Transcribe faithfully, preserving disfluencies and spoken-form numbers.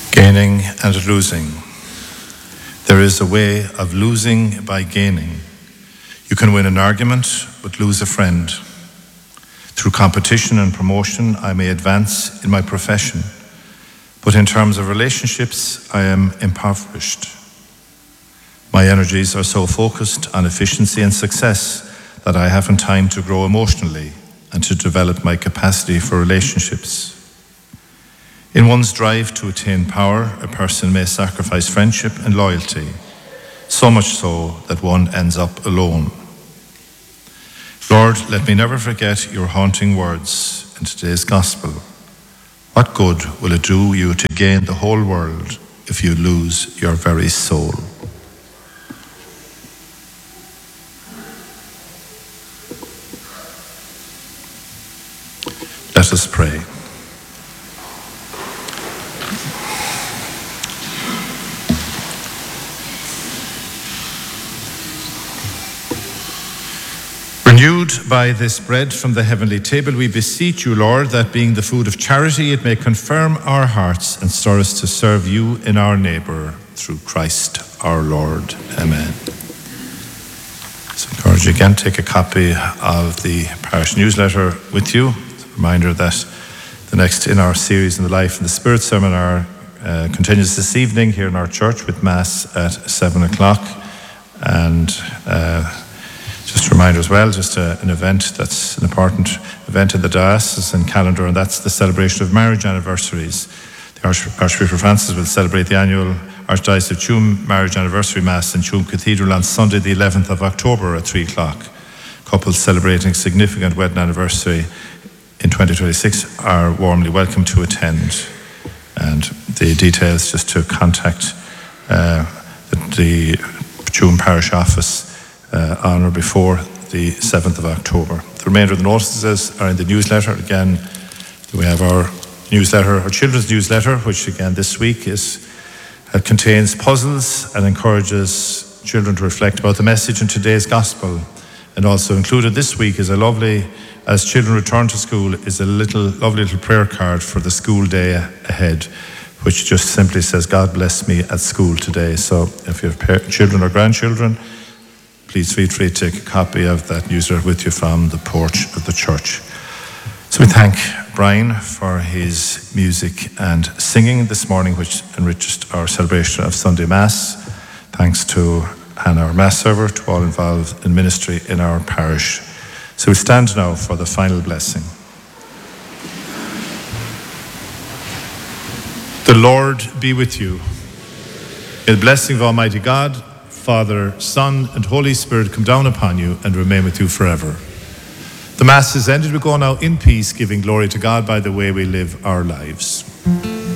Gaining and losing. There is a way of losing by gaining. You can win an argument, but lose a friend. Through competition and promotion, I may advance in my profession, but in terms of relationships, I am impoverished. My energies are so focused on efficiency and success that I haven't time to grow emotionally and to develop my capacity for relationships. In one's drive to attain power, a person may sacrifice friendship and loyalty, so much so that one ends up alone. Lord, let me never forget your haunting words in today's gospel. What good will it do you to gain the whole world if you lose your very soul? Let us pray. Renewed by this bread from the heavenly table, we beseech you, Lord, that being the food of charity, it may confirm our hearts and stir us to serve you in our neighbour through Christ our Lord. Amen. So I encourage you again, take a copy of the parish newsletter with you. It's a reminder that the next in our series in the Life and the Spirit seminar uh, continues this evening here in our church with Mass at seven o'clock. And uh, Just a reminder as well, just a, an event that's an important event in the diocesan calendar, and that's the celebration of marriage anniversaries. The Arch- Archbishop Francis will celebrate the annual Archdiocese of Tuam Marriage Anniversary Mass in Tuam Cathedral on Sunday the eleventh of October at three o'clock. Couples celebrating significant wedding anniversary in twenty twenty-six are warmly welcome to attend. And the details, just to contact uh, the, the Tuam Parish Office Uh, on or before the seventh of October. The remainder of the notices are in the newsletter. Again, we have our newsletter, our children's newsletter, which again this week is uh, contains puzzles and encourages children to reflect about the message in today's gospel. And also included this week is a lovely, as children return to school, is a little lovely little prayer card for the school day ahead, which just simply says, "God bless me at school today." So if you have par- children or grandchildren, please feel free to take a copy of that newsletter with you from the porch of the church. So we thank Brian for his music and singing this morning, which enriched our celebration of Sunday Mass. Thanks to Hannah, our Mass server, to all involved in ministry in our parish. So we stand now for the final blessing. The Lord be with you. May the blessing of Almighty God, Father, Son, and Holy Spirit come down upon you and remain with you forever. The Mass is ended. We go now in peace, giving glory to God by the way we live our lives.